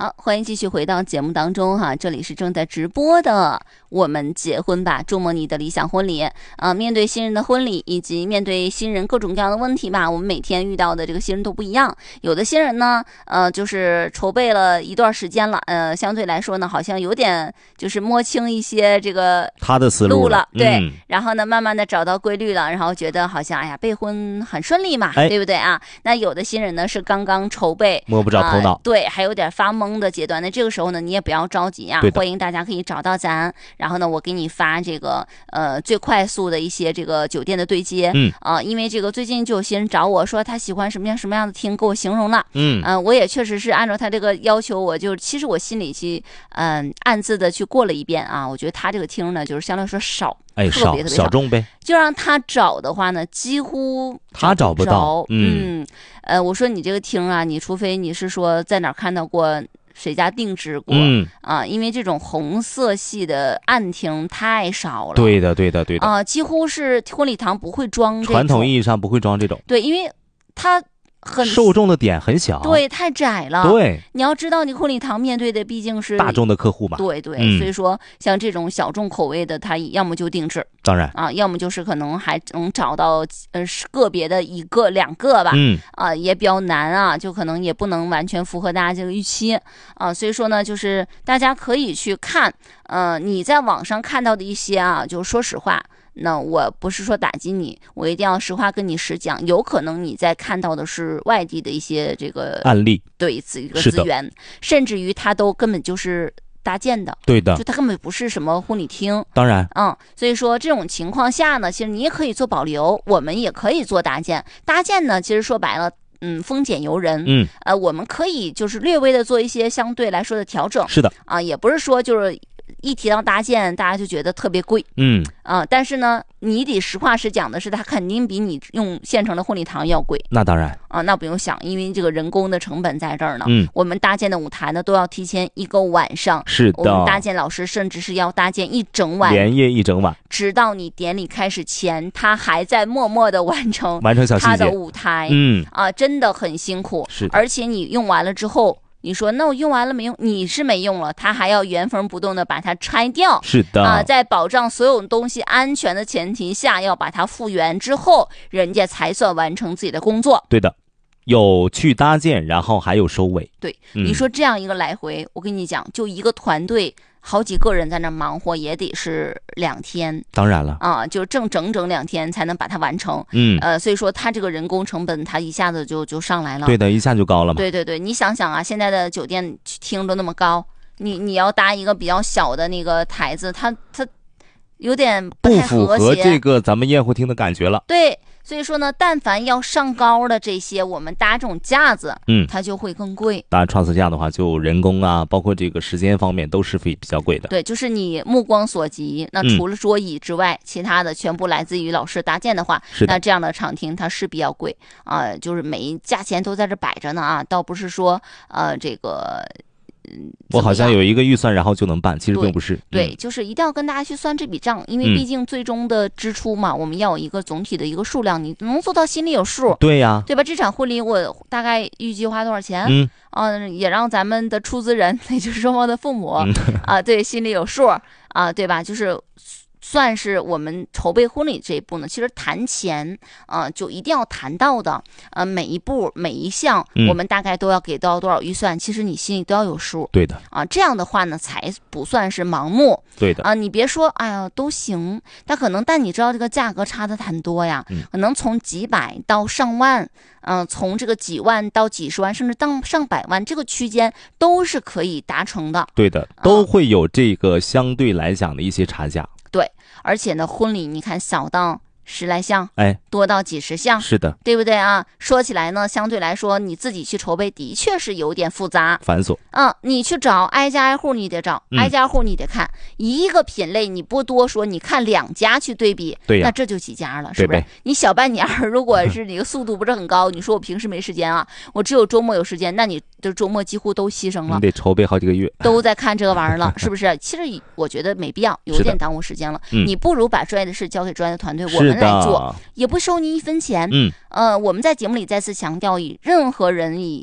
好，欢迎继续回到节目当中哈，这里是正在直播的我们结婚吧，筑梦你的理想婚礼面对新人的婚礼以及面对新人各种各样的问题吧，我们每天遇到的这个新人都不一样。有的新人呢就是筹备了一段时间了，相对来说呢好像有点就是摸清一些这个他的思路了，对，然后呢慢慢的找到规律了，然后觉得好像哎呀备婚很顺利嘛，对不对啊？那有的新人呢是刚刚筹备摸不着头脑， 对，还有点发懵的阶段，那这个时候呢你也不要着急啊，欢迎大家可以找到咱，然后呢我给你发这个最快速的一些这个酒店的对接，因为这个最近就有新人找我说他喜欢什么样的厅，给我形容了，我也确实是按照他这个要求，我就其实我心里去暗自的去过了一遍啊，我觉得他这个厅呢就是相对来说少，特别小众呗， 就让他找的话呢几乎他找不到， 我说你这个厅啊，你除非你是说在哪儿看到过谁家定制过，因为这种红色系的暗厅太少了。 对的几乎是婚礼堂不会装这种， 传统意义上不会装这种。 对，因为它受众的点很小， 对，太窄了。 对， 你要知道，你婚礼堂面对的毕竟是大众的客户嘛。 对，所以说像这种小众口味的，它要么就定制， 当然要么就是可能还能找到个别的一个两个吧，也比较难啊，就可能也不能完全符合大家这个预期啊，所以说呢，就是大家可以去看，你在网上看到的一些就说实话。那我不是说打击你，我一定要实话跟你实讲，有可能你在看到的是外地的一些这个案例， 对一个资源，甚至于它都根本就是搭建的， 对的， 就它根本不是什么婚礼厅， 当然， 所以说这种情况下呢，其实你也可以做保留，我们也可以做搭建。搭建呢，其实说白了，丰俭由人，我们可以就是略微的做一些相对来说的调整， 是的， 也不是说就是一提到搭建，大家就觉得特别贵，但是呢，你得实话实讲的是，它肯定比你用现成的婚礼堂要贵。 那当然那不用想，因为这个人工的成本在这儿呢。我们搭建的舞台呢，都要提前1个晚上。 是的， 我们搭建老师甚至是要搭建1整晚， 连夜1整晚， 直到你典礼开始前，他还在默默的完成小细节他的舞台。真的很辛苦。 是， 而且你用完了之后。你说那我用完了没用？你是没用了，他还要原封不动的把它拆掉。 是的在保障所有东西安全的前提下，要把它复原之后，人家才算完成自己的工作。 对的，有去搭建，然后还有收尾。 对，你说这样一个来回，我跟你讲，就一个团队。好几个人在那忙活，也得是2天。 当然了就整2天才能把它完成。所以说它这个人工成本，它一下子就上来了。 对的，一下就高了嘛。 对，你想想现在的酒店厅都那么高，你要搭一个比较小的那个台子，它有点不太符合这个咱们宴会厅的感觉了。 对。所以说呢，但凡要上高的这些，我们搭这种架子，它就会更贵。 当然，创思架的话，就人工包括这个时间方面都是比较贵的。 对，就是你目光所及，那除了桌椅之外，其他的全部来自于老师搭建的话，那这样的场厅它是比较贵就是每一价钱都在这摆着呢倒不是说这个。 我好像有一个预算，然后就能办，其实并不是。 对，就是一定要跟大家去算这笔账，因为毕竟最终的支出嘛，我们要有一个总体的一个数量，你能做到心里有数。 对呀， 对吧？这场婚礼我大概预计花多少钱？也让咱们的出资人，也就是双方的父母对，心里有数对吧？就是算是我们筹备婚礼这一步呢，其实谈钱就一定要谈到的每一步每一项，我们大概都要给到多少预算，其实你心里都要有数。 对的这样的话呢，才不算是盲目。 对的你别说哎呀都行，但你知道这个价格差的很多呀，可能从几百到上万，从这个几万到几十万，甚至到上百万，这个区间都是可以达成的。 对的，都会有这个相对来讲的一些差价。 对，而且呢，婚礼你看小到10来项，多到几十项， 是的， 对不对啊？说起来呢，相对来说你自己去筹备的确是有点复杂繁琐。 你去找挨家挨户你得找，挨家挨户你得看，一个品类你不多说，你看2家去对比， 对那这就几家了，是不是？你小半年如果是你的速度不是很高，你说我平时没时间我只有周末有时间，那你的周末几乎都牺牲了， 你得筹备好几个月， 都在看这个玩意儿了，是不是？其实我觉得没必要，有点耽误时间了。你不如把专业的事交给专业的团队，我们来做，也不收你1分钱。我们在节目里再次强调，以任何人以